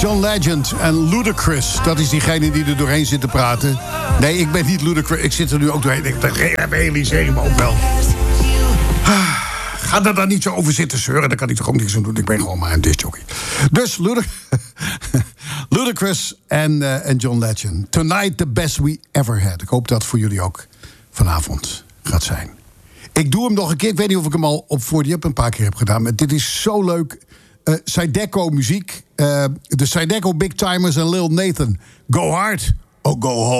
John Legend en Ludacris. Dat is diegene die er doorheen zit te praten. Nee, ik ben niet Ludacris. Ik zit er nu ook doorheen. Ik realiseer me ook wel. Ga er dan niet zo over zitten zeuren. Daar kan ik toch ook niks aan doen. Ik ben gewoon maar een discjockey. Dus Ludacris en John Legend. Tonight the best we ever had. Ik hoop dat voor jullie ook vanavond gaat zijn. Ik doe hem nog een keer. Ik weet niet of ik hem al op 40 een paar keer heb gedaan. Maar dit is zo leuk. Zydeco muziek. De Zydeco Big Timers en Lil Nathan. Go hard or go home.